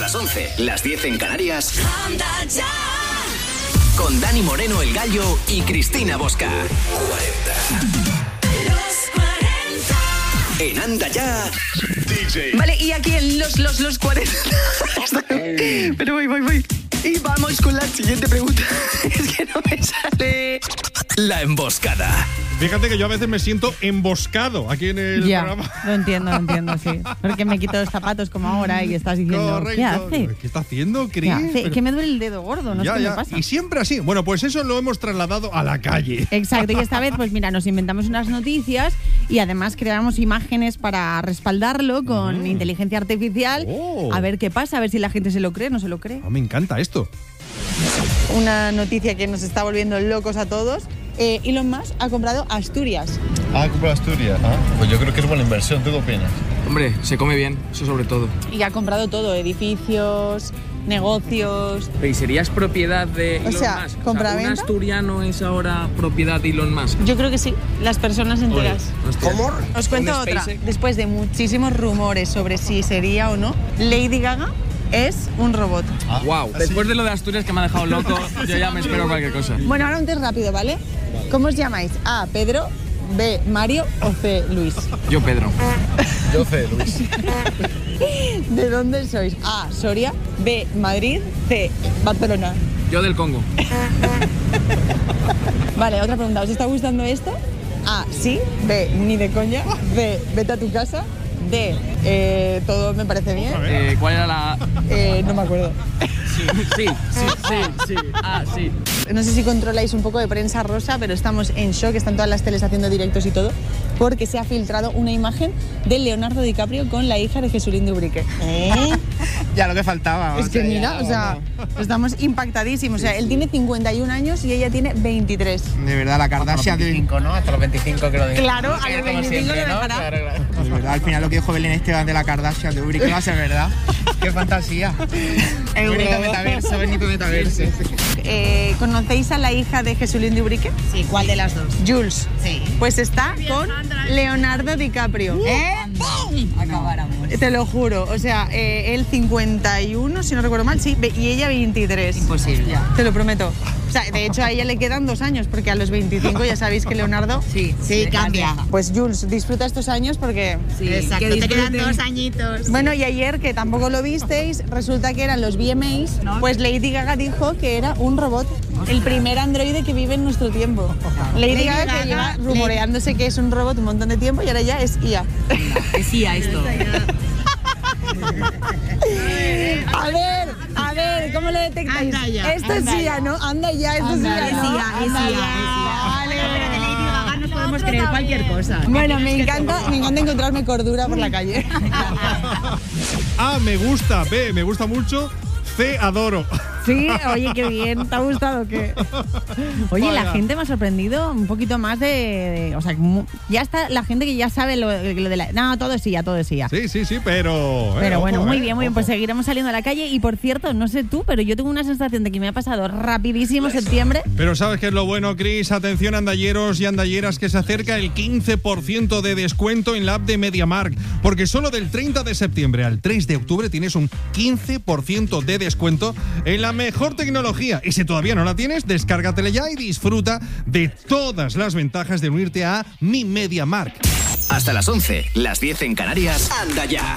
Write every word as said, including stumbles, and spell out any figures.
las once, las diez en Canarias. Anda ya. Con Dani Moreno, el Gallo, y Cristina Bosca. cuarenta. Los cuarenta. En Anda ya. D J. Vale, y aquí en los, los, los cuarenta. Pero voy, voy, voy. Y vamos con la siguiente pregunta. Es que no me sale. La emboscada. Fíjate que yo a veces me siento emboscado aquí en el ya, programa. Lo entiendo, lo entiendo, sí. Porque me quito los zapatos como ahora y estás diciendo, Correcto. ¿qué hace? ¿Qué está haciendo, Cris? ¿Qué hace? Pero... que me duele el dedo gordo, no ya, sé qué ya. me pasa. Y siempre así. Bueno, pues eso lo hemos trasladado a la calle. Exacto, y esta vez, pues mira, nos inventamos unas noticias y además creamos imágenes para respaldarlo con mm. inteligencia artificial. Oh. A ver qué pasa, a ver si la gente se lo cree o no se lo cree. Oh, me encanta esto. Una noticia que nos está volviendo locos a todos. Eh, Elon Musk ha comprado Asturias. Ah, ha comprado Asturias. Ah, pues yo creo que es buena inversión. ¿Tú qué opinas? Hombre, se come bien, eso sobre todo. Y ha comprado todo, edificios, negocios. ¿Y serías propiedad de Elon o sea, Musk? ¿compra-venta? O sea, ¿un asturiano es ahora propiedad de Elon Musk? Yo creo que sí, las personas enteras. ¿Cómo? Os cuento otra. SpaceX? Después de muchísimos rumores sobre si sería o no, Lady Gaga es un robot. Ah, wow. Después de lo de Asturias que me ha dejado loco, yo ya me espero cualquier cosa. Bueno, ahora un test rápido, ¿vale? ¿Cómo os llamáis? A, Pedro, B, Mario o C, Luis. Yo, Pedro. Yo, C, Luis. ¿De dónde sois? A, Soria, B, Madrid, C, Barcelona. Yo del Congo. Vale, otra pregunta. ¿Os está gustando esto? A, sí, B, ni de coña, C, vete a tu casa, D, eh, todo me parece bien. Eh, ¿Cuál era la...? Eh, no me acuerdo. Sí, sí, sí, sí, sí. Ah, sí. No sé si controláis un poco de prensa rosa, pero estamos en shock, están todas las teles haciendo directos y todo, porque se ha filtrado una imagen de Leonardo DiCaprio con la hija de Jesulín de Ubrique. ¿Eh? Ya lo que faltaba. Es que mira, o sea, estamos impactadísimos. O sea, él tiene cincuenta y un años y ella tiene veintitrés. De verdad, la Kardashian... Hasta los veinticinco, ¿no? Hasta los veinticinco que lo digo. Claro, a los veinticinco lo dejará. Claro, claro. De verdad, al final lo que dijo Belén Esteban de la Kardashian de Ubrique va a ser verdad. ¡Qué fantasía! Bonito metaverso, bonito metaverso. Eh, ¿Conocéis a la hija de Jesulín de Ubrique? Sí, ¿cuál de las dos? Jules. Sí. Pues está con Leonardo DiCaprio. ¿Eh? ¡Pum! Acabáramos. Te lo juro, o sea, eh, él cincuenta y uno, si no recuerdo mal, sí, y ella veintitrés. Imposible. Te lo prometo. O sea, de hecho a ella le quedan dos años, porque a los veinticinco ya sabéis que Leonardo... Sí, sí, cambia. Pues Jules, disfruta estos años porque... Sí, exacto, te quedan dos añitos. Bueno, y ayer, que tampoco lo visteis, resulta que eran los V M As, ¿no? Pues Lady Gaga dijo que era un robot, el primer androide que vive en nuestro tiempo. Lady, Lady Gaga, Gaga que lleva rumoreándose que es un robot un montón de tiempo y ahora ya es I A. Es I A esto. A ver, a ver, ¿cómo lo detectáis? Anda ya, esto anda es I A, ya. ¿no? Anda ya, esto Anda, es I A, ¿no? es I A, es Anda I A, ya. es I A. Vale. Pero de Lady Gaga nos podemos creer cualquier cosa. Bueno, me encanta, me encanta encontrarme cordura por la calle. A, me gusta. B, me gusta mucho. C, adoro. Sí, oye, qué bien. ¿Te ha gustado o qué? Oye, Vaya. la gente me ha sorprendido un poquito más de... de- o sea, mu- ya está la gente que ya sabe lo, lo de la... No, todo es I A, todo es I A. Sí, sí, sí, pero... Pero eh, bueno, ojo, muy eh, bien, muy bien. ojo. Pues seguiremos saliendo a la calle. Y por cierto, no sé tú, pero yo tengo una sensación de que me ha pasado rapidísimo septiembre. Pero ¿sabes qué es lo bueno, Chris? Atención, andalleros y andalleras, que se acerca el quince por ciento de descuento en la app de MediaMarkt. Porque solo del treinta de septiembre al tres de octubre tienes un quince por ciento de descuento en la mejor tecnología. Y si todavía no la tienes, descárgatela ya y disfruta de todas las ventajas de unirte a Mi MediaMarkt. Hasta las once, las diez en Canarias. Anda ya.